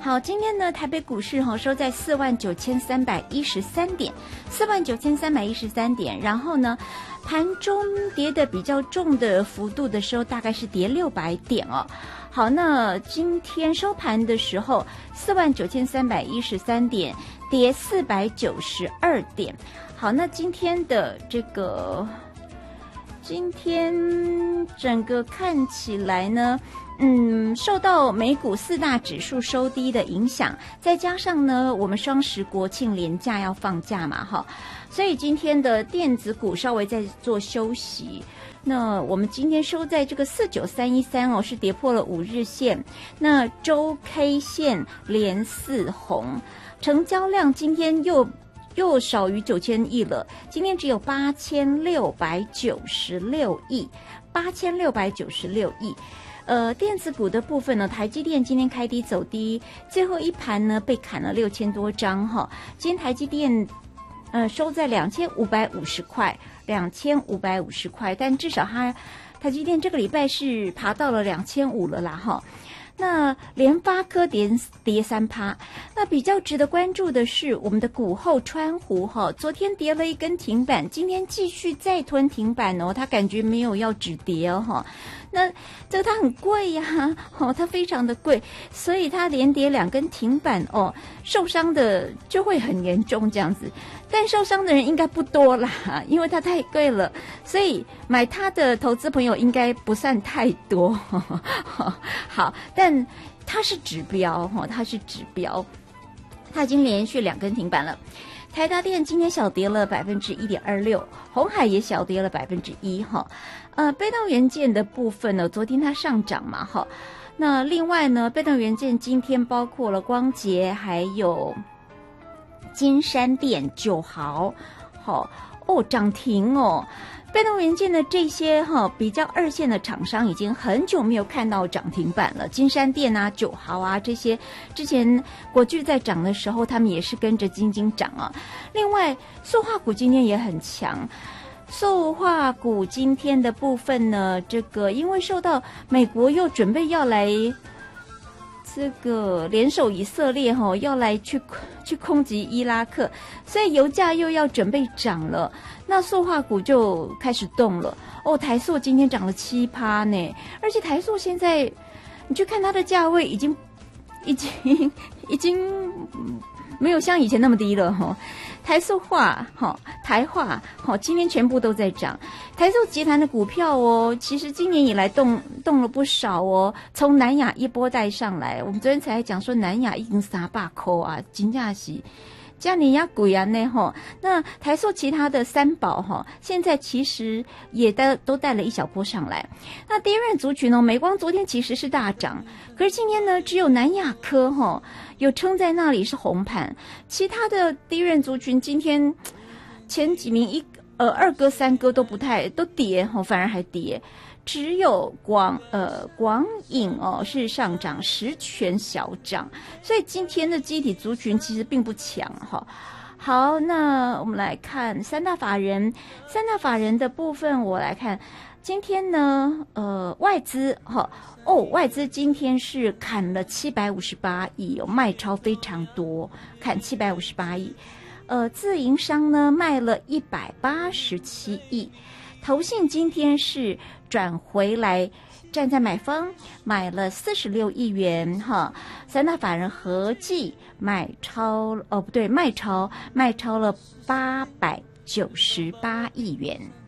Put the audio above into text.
好，今天呢，台北股市收在49313点，49313点，然后呢，盘中跌的比较重的幅度的时候，大概是跌600点哦。好，那今天收盘的时候，49313点，跌492点。好，那今天的这个，今天整个看起来呢，受到美股4大指数收低的影响，再加上呢，我们双十国庆连假要放假嘛，哈，所以今天的电子股稍微在做休息。那我们今天收在这个49313哦，是跌破了5日线，那周 K 线连4红，成交量今天又少于9000亿了，今天只有8696亿，8696亿。电子股的部分呢，台积电今天开低走低，最后一盘呢被砍了6000多张哈。今天台积电收在2550块，2550块，但至少台积电这个礼拜是爬到了2500了啦哈。那联发科跌3%，那比较值得关注的是我们的股后川湖哈，昨天跌了一根停板，今天继续再吞停板哦，它感觉没有要止跌哦哈。那这个它很贵呀，它非常的贵，所以它连跌2根停板哦，受伤的就会很严重这样子。但受伤的人应该不多啦，因为它太贵了，所以买它的投资朋友应该不算太多。好，但它是指标，它是指标，它已经连续2根停板了。台达电今天小跌了1.26%，鸿海也小跌了1%哈。被动元件的部分呢，昨天它上涨嘛哈。那另外呢，被动元件今天包括了光捷，还有金山电、9豪，好哦，涨停哦。被动元件的这些比较2线的厂商已经很久没有看到涨停板了，金山电啊、9豪啊这些，之前国巨在涨的时候，他们也是跟着金涨啊。另外，塑化股今天也很强。塑化股今天的部分呢，这个因为受到美国又准备要来这个联手以色列要来去攻击伊拉克，所以油价又要准备涨了，那塑化股就开始动了哦。台塑今天涨了7%呢，而且台塑现在你去看它的价位已经没有像以前那么低了哈。台塑化台化今天全部都在涨。台塑集团的股票哦，其实今年以来动了不少哦，从南亚一波带上来，我们昨天才讲说南亚已经300块啊，真的是这样你要贵啊呢哈。那台塑其他的三宝现在其实也都带了一小波上来。那第一任族群美光昨天其实是大涨，可是今天呢，只有南亚科有撑在那里是红盘，其他的第一任族群今天前几名2哥3哥都都跌反而还跌。只有广影是上涨，实权小涨，所以今天的基体族群其实并不强哈。好，那我们来看三大法人的部分，我来看今天呢，外资外资今天是砍了758亿卖超非常多，砍758亿，自营商呢卖了187亿。投信今天是转回来站在买方，买了46亿元三大法人合计卖超了898亿元。